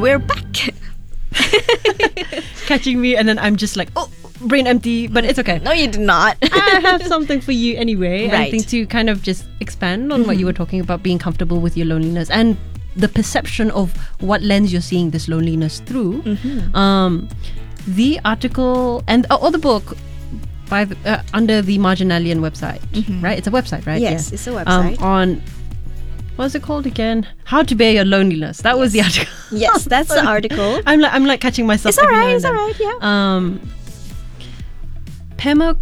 we're back. Catching me, and then I'm just like, oh, brain empty, but it's okay. No, you did not. I have something for you anyway. Right. I think to kind of just expand on what you were talking about, being comfortable with your loneliness and the perception of what lens you're seeing this loneliness through. The article and or the book by under the Marginalian website, right? It's a website, right? Yes, it's a website. On what's it called again? How to Bear Your Loneliness. That was the article. Yes, that's the article. I'm like catching myself. It's alright. It's alright. Yeah. Pema,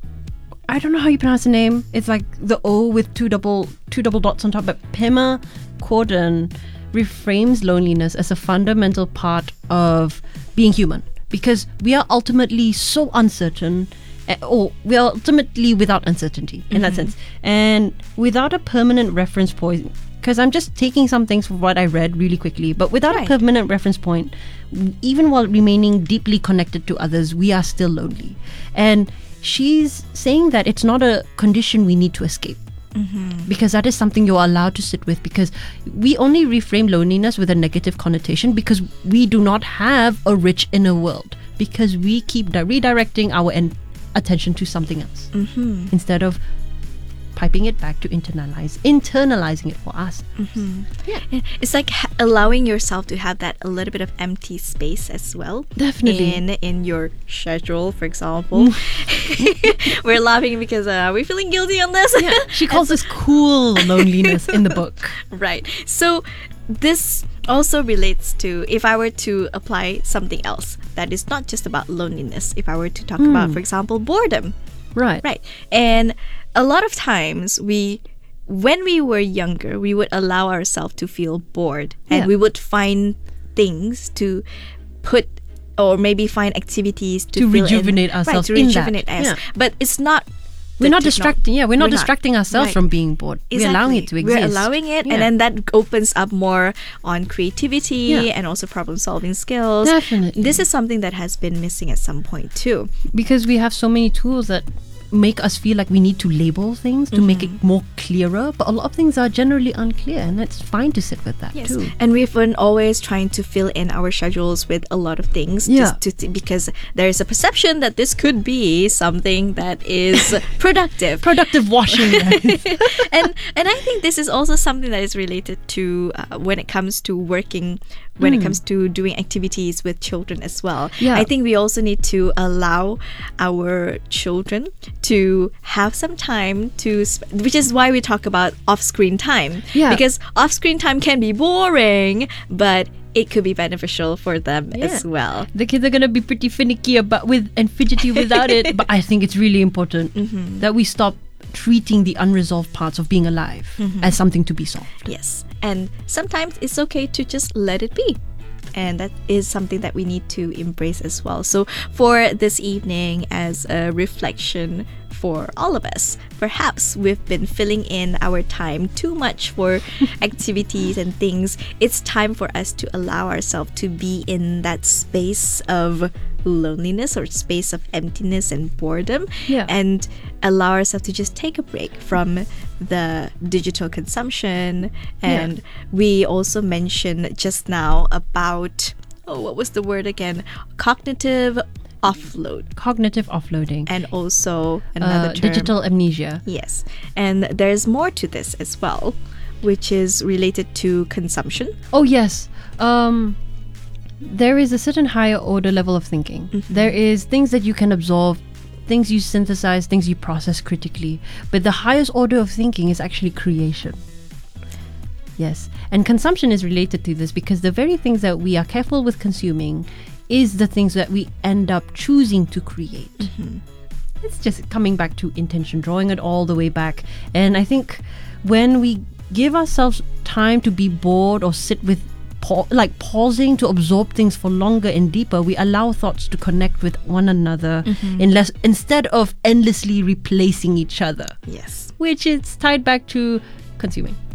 I don't know how you pronounce the name. It's like the O with two double dots on top. But Pema Chordon reframes loneliness as a fundamental part of being human, because we are ultimately so uncertain, or we are ultimately without uncertainty in that sense, and without a permanent reference point. Because I'm just taking some things from what I read really quickly, but without a permanent reference point, even while remaining deeply connected to others, we are still lonely. And she's saying that it's not a condition we need to escape. Because that is something you're allowed to sit with, because we only reframe loneliness with a negative connotation because we do not have a rich inner world, because we keep redirecting our attention to something else instead of piping it back to internalizing it for us. Yeah. It's like allowing yourself to have that a little bit of empty space as well. Definitely. In your schedule, for example. We're laughing because we're feeling guilty on this. Yeah, she calls this cool loneliness in the book. Right. So this also relates to, if I were to apply something else that is not just about loneliness, if I were to talk about, for example, boredom. Right. And a lot of times when we were younger, we would allow ourselves to feel bored, and we would find things to put, or maybe find activities to rejuvenate ourselves. To rejuvenate us. Yeah. But it's not. We're not distracting. Yeah, we're not distracting ourselves from being bored. Exactly. We're allowing it to exist. We're allowing it, and then that opens up more on creativity and also problem-solving skills. Definitely. This is something that has been missing at some point too. Because we have so many tools that make us feel like we need to label things to make it more clearer, but a lot of things are generally unclear, and it's fine to sit with that too. And we've been always trying to fill in our schedules with a lot of things, because there is a perception that this could be something that is productive washing. and I think this is also something that is related to when it comes to working, when it comes to doing activities with children as well. I think we also need to allow our children to have some time to which is why we talk about off-screen time, because off-screen time can be boring, but it could be beneficial for them as well. The kids are going to be pretty finicky and fidgety without it, but I think it's really important that we stop treating the unresolved parts of being alive as something to be solved. Yes, and sometimes it's okay to just let it be. And that is something that we need to embrace as well. So for this evening, as a reflection for all of us, perhaps we've been filling in our time too much for activities and things. It's time for us to allow ourselves to be in that space of loneliness or space of emptiness and boredom, and allow ourselves to just take a break from the digital consumption. And we also mentioned just now about what was the word again? Cognitive offloading, and also another term, digital amnesia. Yes, and there's more to this as well, which is related to consumption. Oh yes. There is a certain higher order level of thinking. There is things that you can absorb, things you synthesize, things you process critically. But the highest order of thinking is actually creation. Yes. And consumption is related to this, because the very things that we are careful with consuming is the things that we end up choosing to create. It's just coming back to intention, drawing it all the way back. And I think when we give ourselves time to be bored or sit with pausing to absorb things for longer and deeper, we allow thoughts to connect with one another instead of endlessly replacing each other. Yes. Which is tied back to consuming.